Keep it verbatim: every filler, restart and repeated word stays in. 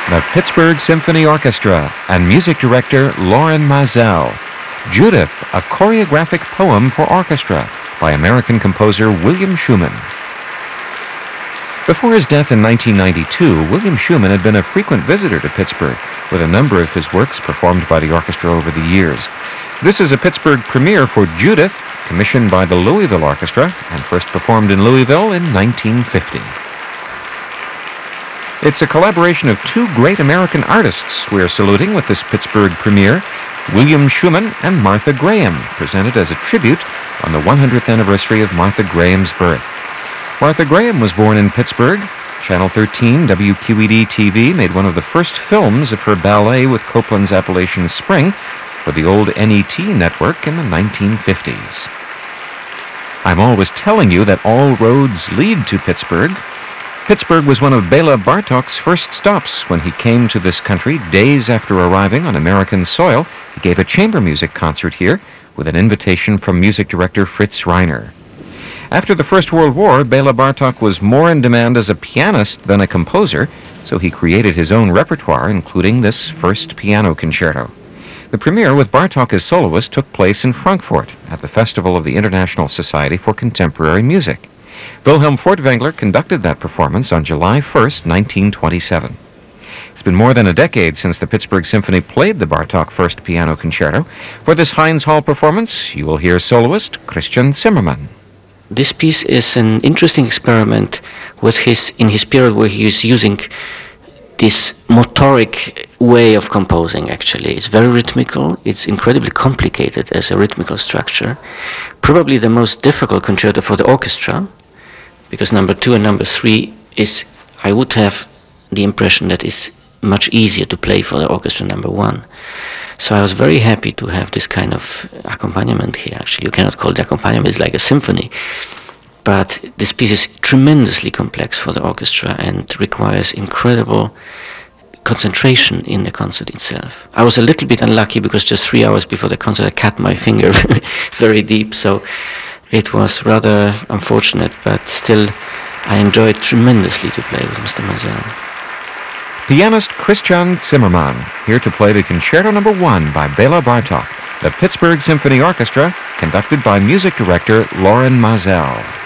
the Pittsburgh Symphony Orchestra and music director Lorin Maazel. Judith, a choreographic poem for orchestra by American composer William Schuman. Before his death in nineteen ninety-two, William Schuman had been a frequent visitor to Pittsburgh, with a number of his works performed by the orchestra over the years. This is a Pittsburgh premiere for Judith, commissioned by the Louisville Orchestra, and first performed in Louisville in nineteen fifty. It's a collaboration of two great American artists we're saluting with this Pittsburgh premiere, William Schuman and Martha Graham, presented as a tribute on the one hundredth anniversary of Martha Graham's birth. Martha Graham was born in Pittsburgh. Channel thirteen W Q E D T V made one of the first films of her ballet with Copland's Appalachian Spring for the old N E T network in the nineteen fifties. I'm always telling you that all roads lead to Pittsburgh. Pittsburgh was one of Bela Bartok's first stops when he came to this country days after arriving on American soil. He gave a chamber music concert here with an invitation from music director Fritz Reiner. After the First World War, Bela Bartok was more in demand as a pianist than a composer, so he created his own repertoire, including this first piano concerto. The premiere with Bartok as soloist took place in Frankfurt at the Festival of the International Society for Contemporary Music. Wilhelm Furtwängler conducted that performance on July first, nineteen twenty-seven. It's been more than a decade since the Pittsburgh Symphony played the Bartok First Piano Concerto. For this Heinz Hall performance, you will hear soloist Christian Zimmermann. This piece is an interesting experiment with his in his period where he is using this motoric way of composing. Actually, it's very rhythmical. It's incredibly complicated as a rhythmical structure. Probably the most difficult concerto for the orchestra, because number two and number three is, I would have the impression that it's much easier to play for the orchestra number one. So I was very happy to have this kind of accompaniment here. Actually, you cannot call it accompaniment, it's like a symphony. But this piece is tremendously complex for the orchestra and requires incredible concentration in the concert itself. I was a little bit unlucky because just three hours before the concert I cut my finger very deep, so it was rather unfortunate, but still I enjoyed tremendously to play with Mister Maazel. Pianist Christian Zimmermann, here to play the Concerto Number One by Bela Bartok, the Pittsburgh Symphony Orchestra, conducted by music director Lorin Maazel.